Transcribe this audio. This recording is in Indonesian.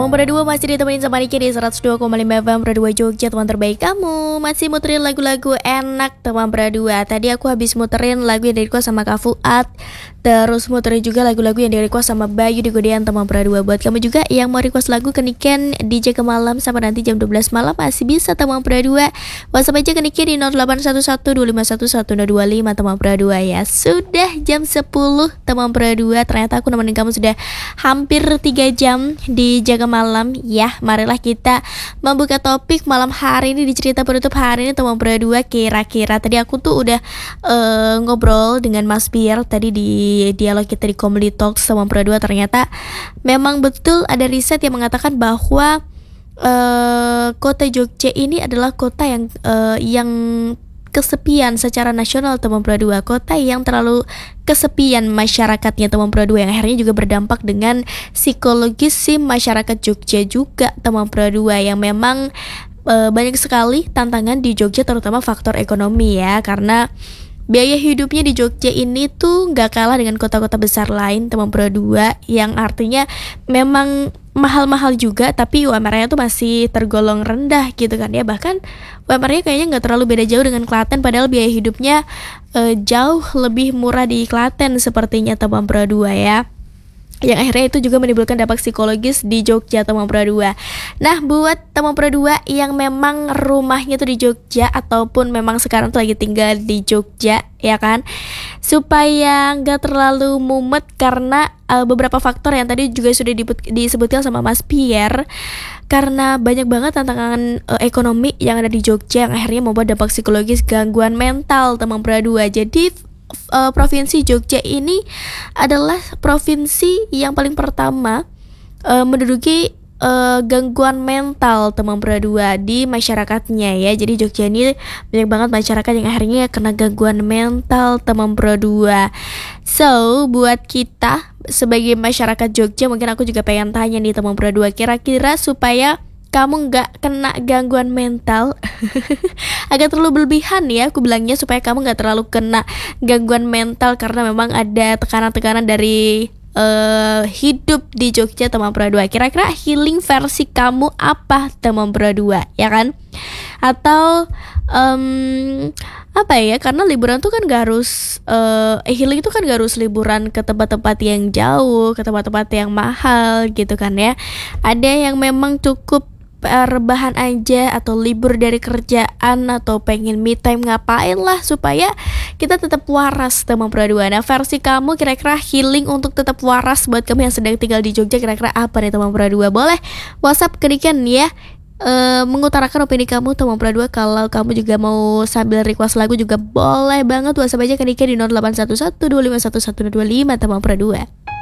Teman berdua masih ditemenin sama Niki di 102,5 FM Radio Jogja, teman terbaik kamu. Masih muterin lagu-lagu enak teman berdua. Tadi aku habis muterin lagu yang di-request sama Kak Fuad, terus muterin juga lagu-lagu yang di-request sama Bayu di Godean teman berdua. Buat kamu juga yang mau request lagu ke Niken DJ ke malam sampai nanti jam 12 malam masih bisa teman berdua. WhatsApp aja ke Niki di 0811251125 teman berdua ya. Sudah jam 10 teman berdua. Ternyata aku nemenin kamu sudah hampir 3 jam di Jaga Malam ya. Marilah kita membuka topik malam hari ini di cerita penutup hari ini teman berdua. Kira-kira tadi aku tuh udah ngobrol dengan Mas Pierre tadi di dialog kita di Comedy Talks teman berdua. Ternyata memang betul ada riset yang mengatakan bahwa kota Jogja ini adalah kota yang kesepian secara nasional teman berdua, kota yang terlalu kesepian masyarakatnya teman berdua, yang akhirnya juga berdampak dengan psikologis si masyarakat Jogja juga teman berdua, yang memang banyak sekali tantangan di Jogja, terutama faktor ekonomi ya, karena biaya hidupnya di Jogja ini tuh gak kalah dengan kota-kota besar lain teman berdua, yang artinya memang mahal-mahal juga, tapi UMR-nya tuh masih tergolong rendah gitu kan ya. Bahkan UMR-nya kayaknya gak terlalu beda jauh dengan Klaten, padahal biaya hidupnya jauh lebih murah di Klaten sepertinya teman berdua ya, yang akhirnya itu juga menimbulkan dampak psikologis di Jogja teman berdua. Nah, buat teman berdua yang memang rumahnya tuh di Jogja ataupun memang sekarang tuh lagi tinggal di Jogja ya kan, supaya nggak terlalu mumet karena beberapa faktor yang tadi juga sudah disebutkan sama Mas Pierre, karena banyak banget tantangan ekonomi yang ada di Jogja yang akhirnya membuat dampak psikologis, gangguan mental teman berdua. Jadi provinsi Jogja ini adalah provinsi yang paling pertama menduduki gangguan mental teman berdua di masyarakatnya ya. Jadi Jogja ini banyak banget masyarakat yang akhirnya kena gangguan mental teman berdua. So buat kita sebagai masyarakat Jogja, mungkin aku juga pengen tanya nih teman berdua, kira-kira supaya kamu gak kena gangguan mental agak terlalu berlebihan ya aku bilangnya, supaya kamu gak terlalu kena gangguan mental karena memang ada tekanan-tekanan dari hidup di Jogja teman berdua. Kira-kira healing versi kamu apa teman berdua ya kan? Atau apa ya, karena liburan tuh kan gak harus healing tuh kan gak harus liburan ke tempat-tempat yang jauh, ke tempat-tempat yang mahal gitu kan ya. Ada yang memang cukup rebahan aja atau libur dari kerjaan atau pengen me time, ngapain lah supaya kita tetap waras teman berdua. Nah, versi kamu kira-kira healing untuk tetap waras buat kamu yang sedang tinggal di Jogja kira-kira apa nih teman berdua? Boleh WhatsApp ke Niken ya, mengutarakan opini kamu teman berdua. Kalau kamu juga mau sambil request lagu juga boleh banget, WhatsApp aja ke Niken di 0811251125 teman berdua.